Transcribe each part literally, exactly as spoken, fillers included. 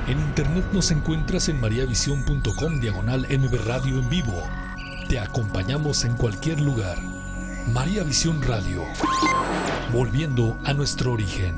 En internet nos encuentras en mariavisión punto com diagonal M V Radio en vivo. Te acompañamos en cualquier lugar. María Visión Radio, volviendo a nuestro origen.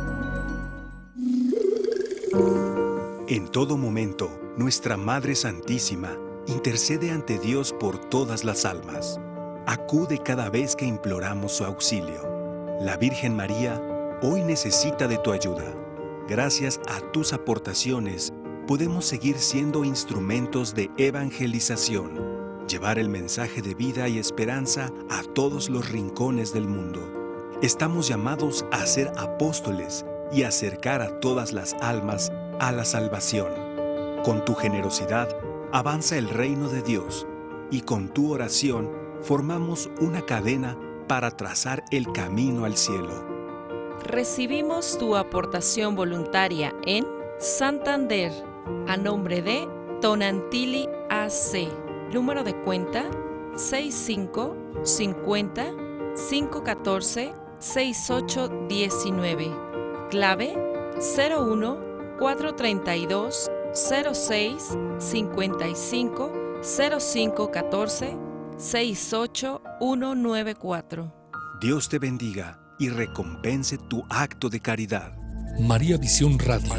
En todo momento, nuestra Madre Santísima intercede ante Dios por todas las almas. Acude cada vez que imploramos su auxilio. La Virgen María hoy necesita de tu ayuda. Gracias a tus aportaciones, podemos seguir siendo instrumentos de evangelización, llevar el mensaje de vida y esperanza a todos los rincones del mundo. Estamos llamados a ser apóstoles y acercar a todas las almas a la salvación. Con tu generosidad, avanza el reino de Dios, y con tu oración formamos una cadena para trazar el camino al cielo. Recibimos tu aportación voluntaria en Santander, a nombre de Tonantili A C. Número de cuenta seis cinco cincuenta cinco catorce sesenta y ocho diecinueve. Clave cero uno cuatro treinta y dos cero seis cincuenta y cinco cero cinco catorce sesenta y ocho ciento noventa y cuatro. Dios te bendiga y recompense tu acto de caridad. María Visión Radio,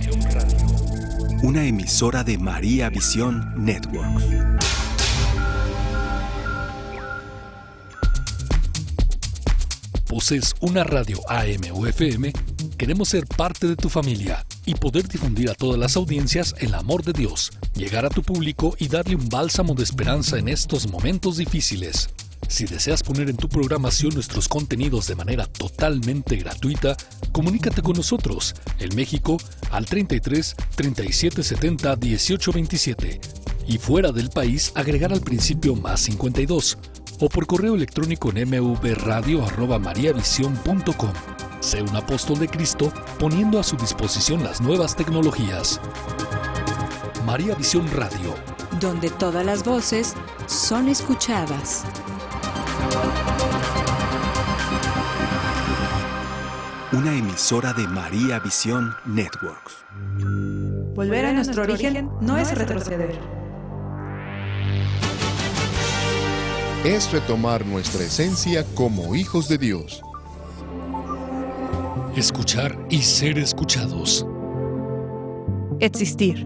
una emisora de María Visión Network. ¿Posees una radio A M o F M? Queremos ser parte de tu familia y poder difundir a todas las audiencias el amor de Dios, llegar a tu público y darle un bálsamo de esperanza en estos momentos difíciles. Si deseas poner en tu programación nuestros contenidos de manera totalmente gratuita, comunícate con nosotros en México al treinta y tres treinta y siete setenta dieciocho veintisiete y fuera del país agregar al principio más cincuenta y dos o por correo electrónico en mvradio arroba mariavisión punto com. Sé un apóstol de Cristo poniendo a su disposición las nuevas tecnologías. María Visión Radio, donde todas las voces son escuchadas. Una emisora de María Visión Networks. Volver a nuestro origen no es retroceder. Es retomar nuestra esencia como hijos de Dios. Escuchar y ser escuchados. Existir.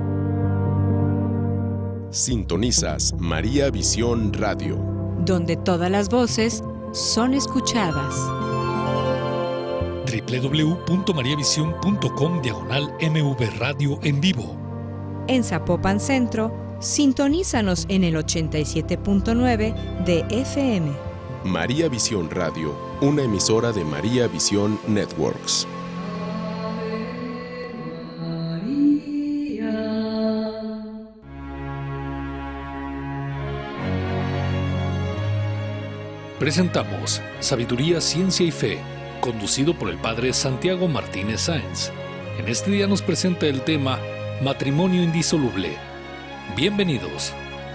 Sintonizas María Visión Radio, donde todas las voces son escuchadas. doble u doble u doble u punto mariavisión punto com diagonal M V Radio en vivo. En Zapopan Centro, sintonízanos en el ochenta y siete punto nueve de F M. María Visión Radio, una emisora de María Visión Networks. Presentamos Sabiduría, Ciencia y Fe, conducido por el Padre Santiago Martínez Sáenz. En este día nos presenta el tema Matrimonio indisoluble. Bienvenidos.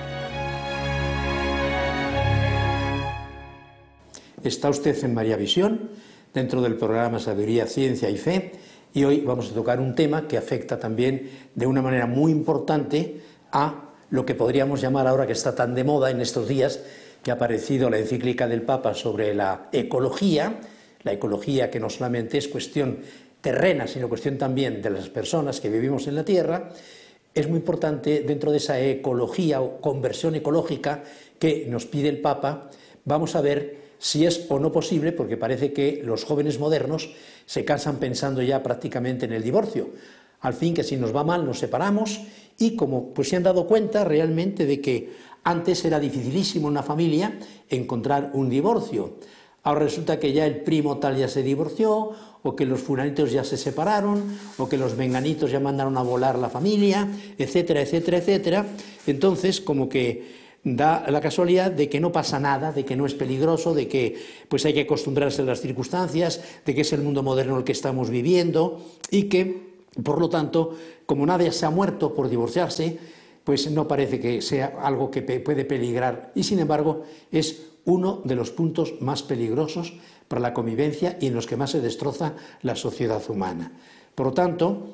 Está usted en María Visión, dentro del programa Sabiduría, Ciencia y Fe, y hoy vamos a tocar un tema que afecta también de una manera muy importante a lo que podríamos llamar ahora, que está tan de moda en estos días, que ha aparecido la encíclica del Papa sobre la ecología, la ecología que no solamente es cuestión terrena, sino cuestión también de las personas que vivimos en la Tierra. Es muy importante dentro de esa ecología o conversión ecológica que nos pide el Papa. Vamos a ver si es o no posible, porque parece que los jóvenes modernos se cansan pensando ya prácticamente en el divorcio. Al fin, que si nos va mal nos separamos, y como pues se han dado cuenta realmente de que antes era dificilísimo en una familia encontrar un divorcio. Ahora resulta que ya el primo tal ya se divorció, o que los fulanitos ya se separaron, o que los menganitos ya mandaron a volar la familia, etcétera, etcétera, etcétera. Entonces, como que da la casualidad de que no pasa nada, de que no es peligroso, de que pues hay que acostumbrarse a las circunstancias, de que es el mundo moderno el que estamos viviendo, y que, por lo tanto, como nadie se ha muerto por divorciarse, pues no parece que sea algo que puede peligrar, y sin embargo es uno de los puntos más peligrosos para la convivencia y en los que más se destroza la sociedad humana. Por lo tanto,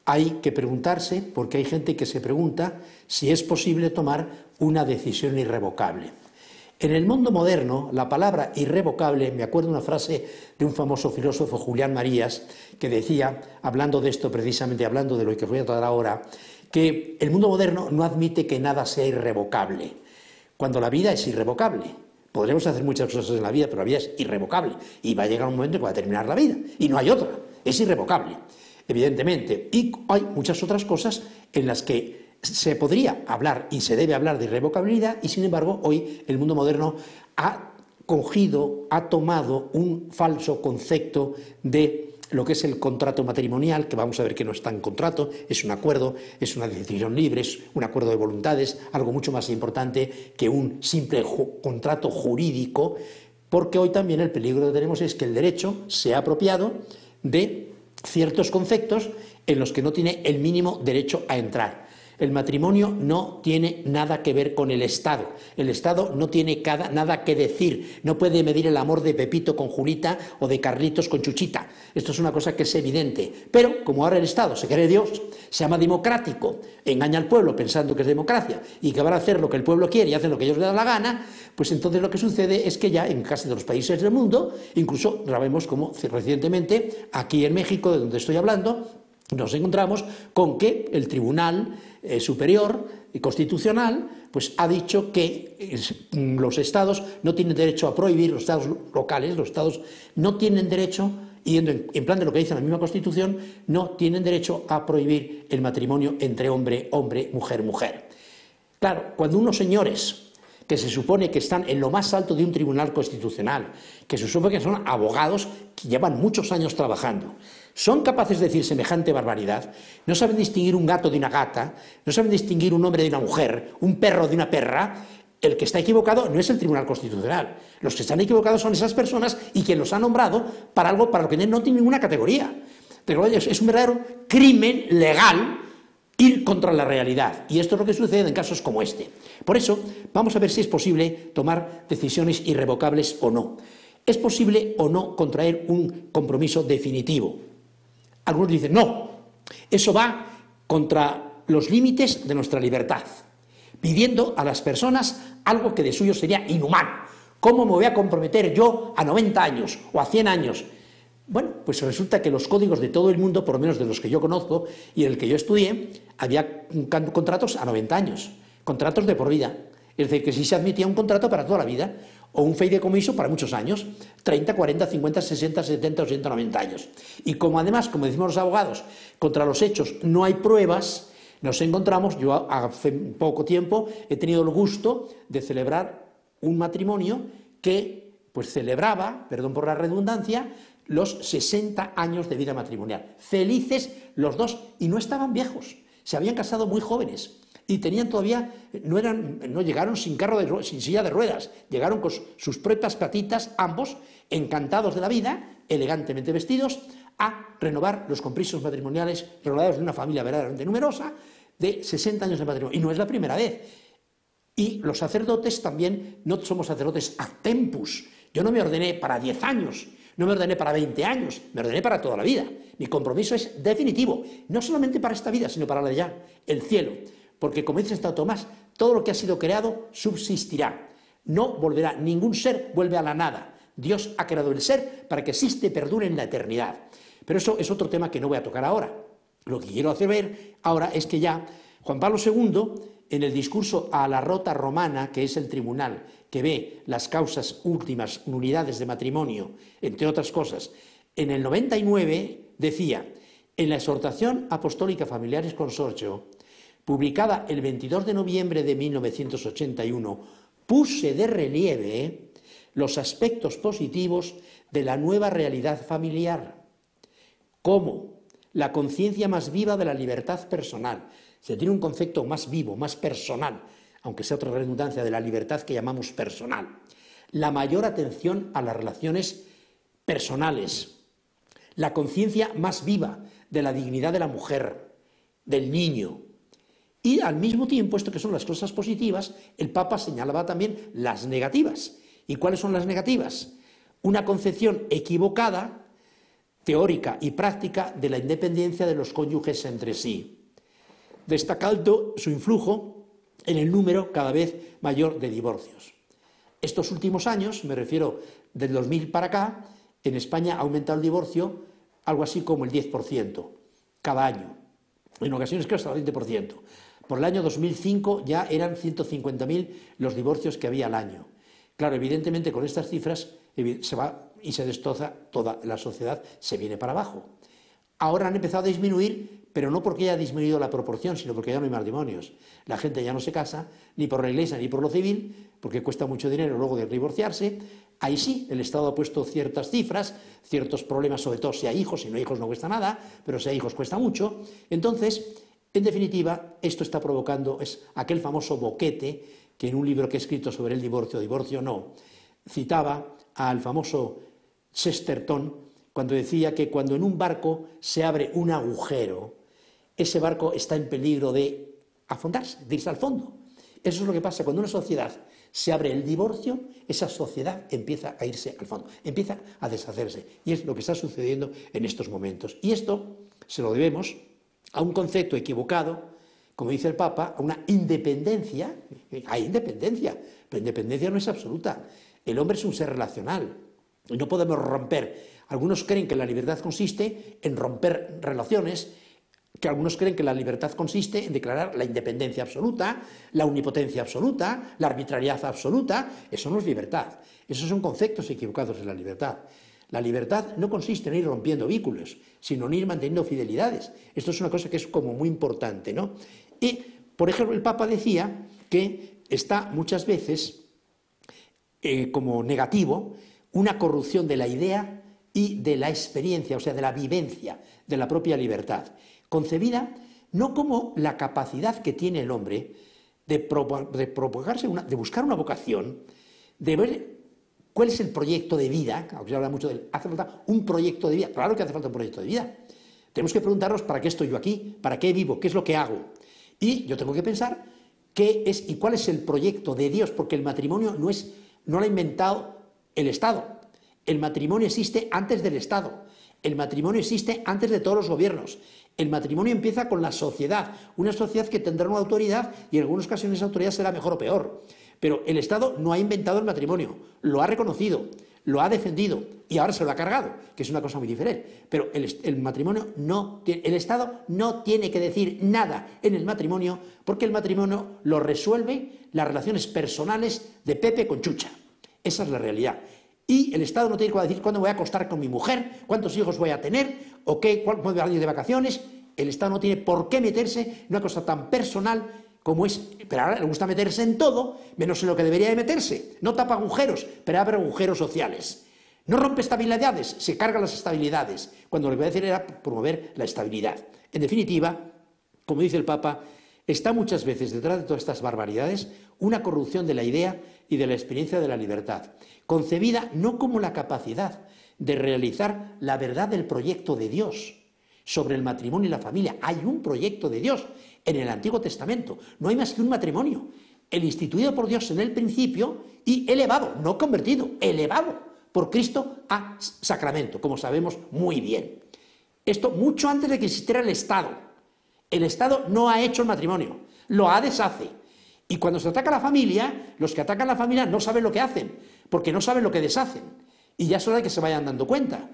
hay que preguntarse, porque hay gente que se pregunta si es posible tomar una decisión irrevocable. En el mundo moderno, la palabra irrevocable, me acuerdo una frase de un famoso filósofo, Julián Marías, que decía, hablando de esto precisamente, hablando de lo que os voy a tratar ahora, que el mundo moderno no admite que nada sea irrevocable, cuando la vida es irrevocable. Podremos hacer muchas cosas en la vida, pero la vida es irrevocable y va a llegar un momento en que va a terminar la vida y no hay otra, es irrevocable, evidentemente. Y hay muchas otras cosas en las que se podría hablar y se debe hablar de irrevocabilidad y sin embargo hoy el mundo moderno ha cogido, ha tomado un falso concepto de lo que es el contrato matrimonial, que vamos a ver que no es tan contrato, es un acuerdo, es una decisión libre, es un acuerdo de voluntades, algo mucho más importante que un simple ju- contrato jurídico, porque hoy también el peligro que tenemos es que el derecho se ha apropiado de ciertos conceptos en los que no tiene el mínimo derecho a entrar. El matrimonio no tiene nada que ver con el Estado. El Estado no tiene cada, nada que decir. No puede medir el amor de Pepito con Julita o de Carlitos con Chuchita. Esto es una cosa que es evidente. Pero, como ahora el Estado se cree Dios, se llama democrático, engaña al pueblo pensando que es democracia y que van a hacer lo que el pueblo quiere y hacen lo que ellos les da la gana, pues entonces lo que sucede es que ya en casi todos los países del mundo, incluso ya vemos como recientemente aquí en México, de donde estoy hablando, nos encontramos con que el Tribunal eh, Superior y Constitucional pues, ha dicho que eh, los estados no tienen derecho a prohibir, los estados locales, los estados no tienen derecho, yendo en, en plan de lo que dice la misma Constitución, no tienen derecho a prohibir el matrimonio entre hombre, hombre, mujer, mujer. Claro, cuando unos señores que se supone que están en lo más alto de un tribunal constitucional, que se supone que son abogados que llevan muchos años trabajando, son capaces de decir semejante barbaridad, no saben distinguir un gato de una gata, no saben distinguir un hombre de una mujer, un perro de una perra. El que está equivocado no es el Tribunal Constitucional, los que están equivocados son esas personas y quien los ha nombrado para algo para lo que no tiene ninguna categoría. Pero es un verdadero crimen legal ir contra la realidad, y esto es lo que sucede en casos como este. Por eso, vamos a ver si es posible tomar decisiones irrevocables o no. ¿Es posible o no contraer un compromiso definitivo? Algunos dicen, no, eso va contra los límites de nuestra libertad, pidiendo a las personas algo que de suyo sería inhumano. ¿Cómo me voy a comprometer yo a noventa años o a cien años? Bueno, pues resulta que los códigos de todo el mundo, por lo menos de los que yo conozco y en el que yo estudié, había contratos a noventa años, contratos de por vida. Es decir, que si se admitía un contrato para toda la vida, o un fideicomiso para muchos años, treinta, cuarenta, cincuenta, sesenta, setenta, ochenta, noventa años. Y como además, como decimos los abogados, contra los hechos no hay pruebas, nos encontramos, yo hace poco tiempo he tenido el gusto de celebrar un matrimonio que pues celebraba, perdón por la redundancia, los sesenta años de vida matrimonial. Felices los dos, y no estaban viejos, se habían casado muy jóvenes y tenían todavía, no, eran, no llegaron sin, carro de, sin silla de ruedas, llegaron con sus propias patitas, ambos, encantados de la vida, elegantemente vestidos, a renovar los compromisos matrimoniales renovados de una familia verdaderamente numerosa, de sesenta años de matrimonio. Y no es la primera vez. Y los sacerdotes también, no somos sacerdotes ad tempus. Yo no me ordené para diez años, no me ordené para veinte años, me ordené para toda la vida. Mi compromiso es definitivo, no solamente para esta vida, sino para la de ya, el cielo. Porque, como dice Santo Tomás, todo lo que ha sido creado subsistirá. No volverá, ningún ser vuelve a la nada. Dios ha creado el ser para que existe y perdure en la eternidad. Pero eso es otro tema que no voy a tocar ahora. Lo que quiero hacer ver ahora es que ya Juan Pablo segundo, en el discurso a la Rota Romana, que es el tribunal que ve las causas últimas, nulidades de matrimonio, entre otras cosas, en el noventa y nueve decía, en la exhortación apostólica Familiaris Consortio, publicada el veintidós de noviembre de mil novecientos ochenta y uno, puse de relieve los aspectos positivos de la nueva realidad familiar, como la conciencia más viva de la libertad personal. Se tiene un concepto más vivo, más personal, aunque sea otra redundancia de la libertad que llamamos personal. La mayor atención a las relaciones personales, la conciencia más viva de la dignidad de la mujer, del niño. Y al mismo tiempo, esto que son las cosas positivas, el Papa señalaba también las negativas. ¿Y cuáles son las negativas? Una concepción equivocada teórica y práctica de la independencia de los cónyuges entre sí, destacando su influjo en el número cada vez mayor de divorcios. Estos últimos años, me refiero del dos mil para acá, en España ha aumentado el divorcio algo así como el diez por ciento cada año, en ocasiones creo hasta el veinte por ciento. Por el año dos mil cinco ya eran ciento cincuenta mil los divorcios que había al año. Claro, evidentemente con estas cifras se va y se destroza toda la sociedad, se viene para abajo. Ahora han empezado a disminuir, pero no porque haya disminuido la proporción, sino porque ya no hay matrimonios. La gente ya no se casa, ni por la iglesia ni por lo civil, porque cuesta mucho dinero luego de divorciarse. Ahí sí, el Estado ha puesto ciertas cifras, ciertos problemas, sobre todo si hay hijos, si no hay hijos no cuesta nada, pero si hay hijos cuesta mucho. Entonces, en definitiva, esto está provocando, es aquel famoso boquete que en un libro que he escrito sobre el divorcio, Divorcio no, citaba al famoso Chesterton cuando decía que cuando en un barco se abre un agujero, ese barco está en peligro de afondarse, de irse al fondo. Eso es lo que pasa cuando una sociedad se abre el divorcio, esa sociedad empieza a irse al fondo, empieza a deshacerse. Y es lo que está sucediendo en estos momentos. Y esto se lo debemos a un concepto equivocado, como dice el Papa, a una independencia. Hay independencia, pero independencia no es absoluta. El hombre es un ser relacional y no podemos romper. Algunos creen que la libertad consiste en romper relaciones, que algunos creen que la libertad consiste en declarar la independencia absoluta, la omnipotencia absoluta, la arbitrariedad absoluta. Eso no es libertad. Esos son conceptos equivocados de la libertad. La libertad no consiste en ir rompiendo vínculos, sino en ir manteniendo fidelidades. Esto es una cosa que es como muy importante, ¿no? Y, por ejemplo, el Papa decía que está muchas veces eh, como negativo una corrupción de la idea y de la experiencia, o sea, de la vivencia de la propia libertad, concebida no como la capacidad que tiene el hombre de, pro, de propagarse, una, de buscar una vocación, de ver cuál es el proyecto de vida, aunque se habla mucho de hace falta un proyecto de vida, claro que hace falta un proyecto de vida. Tenemos que preguntarnos para qué estoy yo aquí, para qué vivo, qué es lo que hago. Y yo tengo que pensar qué es y cuál es el proyecto de Dios, porque el matrimonio no, es, no lo ha inventado el Estado. El matrimonio existe antes del Estado. El matrimonio existe antes de todos los gobiernos. El matrimonio empieza con la sociedad, una sociedad que tendrá una autoridad y en algunas ocasiones esa autoridad será mejor o peor. Pero el Estado no ha inventado el matrimonio, lo ha reconocido, lo ha defendido y ahora se lo ha cargado, que es una cosa muy diferente. Pero el, el matrimonio no tiene, el Estado no tiene que decir nada en el matrimonio porque el matrimonio lo resuelve las relaciones personales de Pepe con Chucha. Esa es la realidad. Y el Estado no tiene que decir cuándo voy a acostar con mi mujer, cuántos hijos voy a tener, o qué, cuándo voy a ir de vacaciones. El Estado no tiene por qué meterse en una cosa tan personal como es, pero ahora le gusta meterse en todo, menos en lo que debería de meterse. No tapa agujeros, pero abre agujeros sociales. No rompe estabilidades, se carga las estabilidades, cuando lo que voy a decir era promover la estabilidad. En definitiva, como dice el Papa, está muchas veces detrás de todas estas barbaridades una corrupción de la idea y de la experiencia de la libertad, concebida no como la capacidad de realizar la verdad del proyecto de Dios sobre el matrimonio y la familia. Hay un proyecto de Dios en el Antiguo Testamento, no hay más que un matrimonio, el instituido por Dios en el principio y elevado, no convertido, elevado por Cristo a sacramento, como sabemos muy bien. Esto mucho antes de que existiera el Estado. El Estado no ha hecho el matrimonio, lo ha deshace. Y cuando se ataca a la familia, los que atacan a la familia no saben lo que hacen, porque no saben lo que deshacen. Y ya es hora de que se vayan dando cuenta.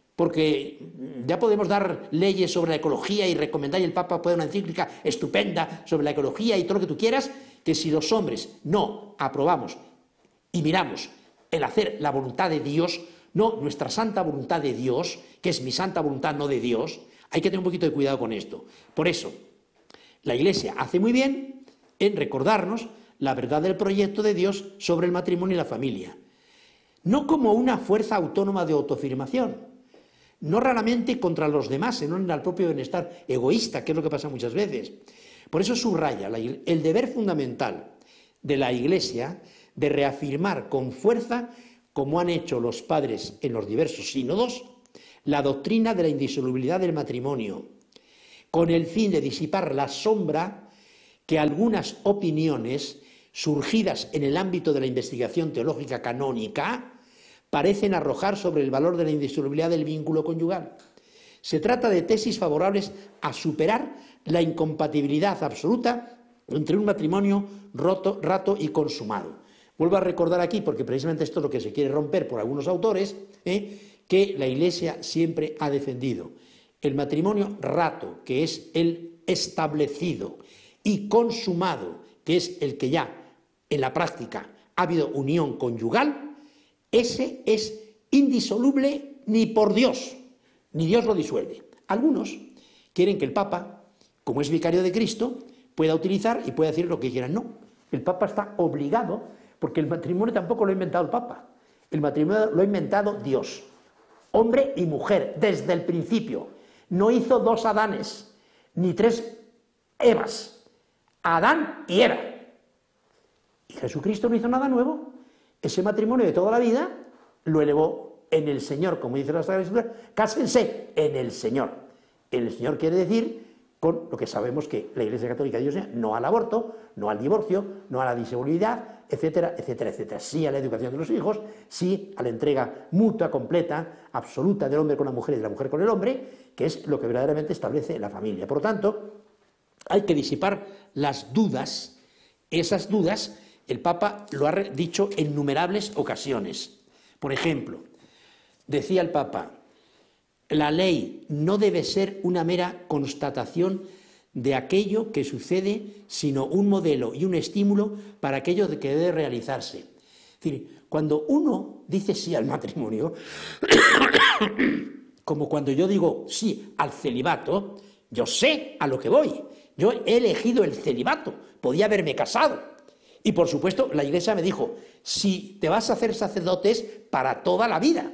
Porque ya podemos dar leyes sobre la ecología y recomendar, y el Papa puede dar una encíclica estupenda sobre la ecología y todo lo que tú quieras, que si los hombres no aprobamos y miramos el hacer la voluntad de Dios, no nuestra santa voluntad de Dios, que es mi santa voluntad, no de Dios, hay que tener un poquito de cuidado con esto. Por eso, la Iglesia hace muy bien en recordarnos la verdad del proyecto de Dios sobre el matrimonio y la familia. No como una fuerza autónoma de autoafirmación, no raramente contra los demás, sino en el propio bienestar egoísta, que es lo que pasa muchas veces. Por eso subraya el deber fundamental de la Iglesia de reafirmar con fuerza, como han hecho los padres en los diversos sínodos, la doctrina de la indisolubilidad del matrimonio, con el fin de disipar la sombra que algunas opiniones surgidas en el ámbito de la investigación teológica canónica parecen arrojar sobre el valor de la indisolubilidad del vínculo conyugal. Se trata de tesis favorables a superar la incompatibilidad absoluta entre un matrimonio roto, rato y consumado. Vuelvo a recordar aquí, porque precisamente esto es lo que se quiere romper por algunos autores, ¿eh? que la Iglesia siempre ha defendido. El matrimonio rato, que es el establecido, y consumado, que es el que ya en la práctica ha habido unión conyugal, ese es indisoluble ni por Dios, ni Dios lo disuelve. Algunos quieren que el Papa, como es vicario de Cristo, pueda utilizar y pueda decir lo que quieran. No, el Papa está obligado, porque el matrimonio tampoco lo ha inventado el Papa, el matrimonio lo ha inventado Dios, hombre y mujer, desde el principio. No hizo dos Adanes, ni tres Evas, Adán y Eva. Y Jesucristo no hizo nada nuevo. Ese matrimonio de toda la vida lo elevó en el Señor, como dice la Sagrada Escritura, cásense en el Señor. En el Señor quiere decir, con lo que sabemos que la Iglesia Católica de Dios, no al aborto, no al divorcio, no a la disolubilidad, etcétera, etcétera, etcétera. Sí a la educación de los hijos, sí a la entrega mutua, completa, absoluta del hombre con la mujer y de la mujer con el hombre, que es lo que verdaderamente establece la familia. Por lo tanto, hay que disipar las dudas. Esas dudas el Papa lo ha dicho en innumerables ocasiones. Por ejemplo, decía el Papa, la ley no debe ser una mera constatación de aquello que sucede, sino un modelo y un estímulo para aquello que debe realizarse. Es decir, cuando uno dice sí al matrimonio, como cuando yo digo sí al celibato, yo sé a lo que voy. Yo he elegido el celibato, podía haberme casado. Y por supuesto, la Iglesia me dijo, si te vas a hacer sacerdote es para toda la vida.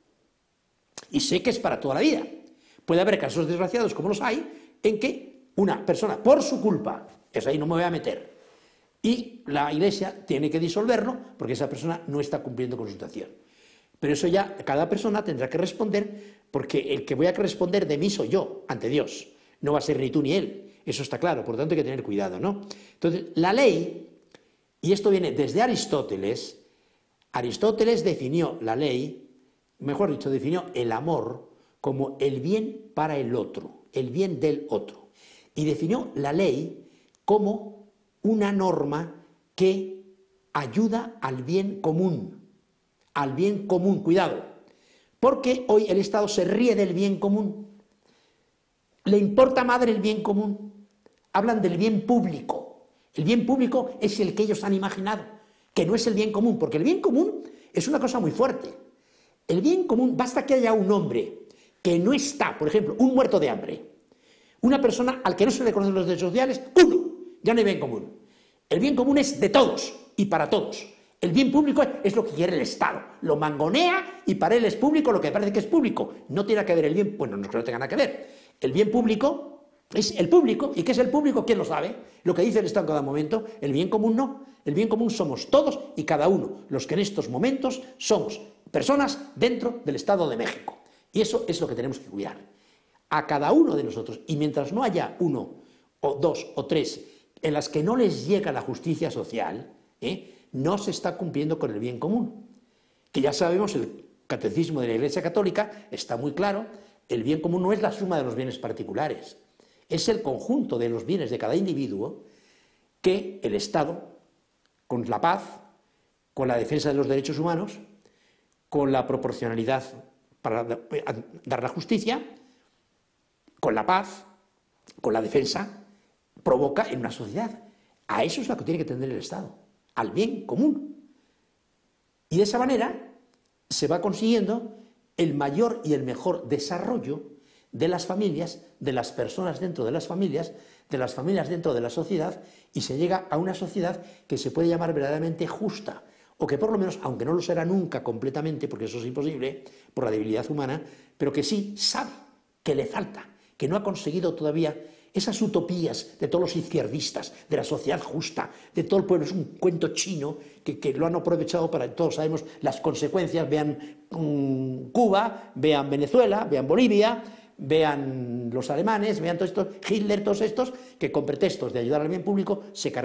Y sé que es para toda la vida. Puede haber casos desgraciados, como los hay, en que una persona, por su culpa, eso ahí no me voy a meter, y la Iglesia tiene que disolverlo porque esa persona no está cumpliendo con su situación. Pero eso ya cada persona tendrá que responder, porque el que voy a responder de mí soy yo, ante Dios. No va a ser ni tú ni él. Eso está claro, por lo tanto hay que tener cuidado, ¿no? Entonces, la ley, y esto viene desde Aristóteles, Aristóteles definió la ley, mejor dicho, definió el amor como el bien para el otro, el bien del otro. Y definió la ley como una norma que ayuda al bien común, al bien común, cuidado, porque hoy el Estado se ríe del bien común, le importa madre el bien común, hablan del bien público. El bien público es el que ellos han imaginado, que no es el bien común, porque el bien común es una cosa muy fuerte. El bien común, basta que haya un hombre que no está, por ejemplo, un muerto de hambre, una persona al que no se le conocen los derechos sociales, uno, ya no hay bien común. El bien común es de todos y para todos. El bien público es lo que quiere el Estado, lo mangonea y para él es público lo que parece que es público. No tiene que ver el bien, bueno, no es que no tenga nada que ver. El bien público es el público. ¿Y qué es el público? ¿Quién lo sabe? Lo que dice el Estado en cada momento. El bien común no. El bien común somos todos y cada uno, los que en estos momentos somos personas dentro del Estado de México. Y eso es lo que tenemos que cuidar. A cada uno de nosotros. Y mientras no haya uno o dos o tres en las que no les llega la justicia social, ¿eh? no se está cumpliendo con el bien común. Que ya sabemos, el catecismo de la Iglesia Católica está muy claro, el bien común no es la suma de los bienes particulares, es el conjunto de los bienes de cada individuo que el Estado, con la paz, con la defensa de los derechos humanos, con la proporcionalidad para dar la justicia, con la paz, con la defensa, provoca en una sociedad. A eso es lo que tiene que tender el Estado, al bien común. Y de esa manera se va consiguiendo el mayor y el mejor desarrollo de las familias, de las personas dentro de las familias, de las familias dentro de la sociedad, y se llega a una sociedad que se puede llamar verdaderamente justa, o que por lo menos, aunque no lo será nunca completamente, porque eso es imposible por la debilidad humana, pero que sí sabe que le falta, que no ha conseguido todavía esas utopías de todos los izquierdistas, de la sociedad justa, de todo el pueblo. Es un cuento chino que, que lo han aprovechado para, todos sabemos las consecuencias, vean um, Cuba, vean Venezuela, vean Bolivia, vean los alemanes, vean todo esto, Hitler, todos estos, que con pretextos de ayudar al bien público se cargan.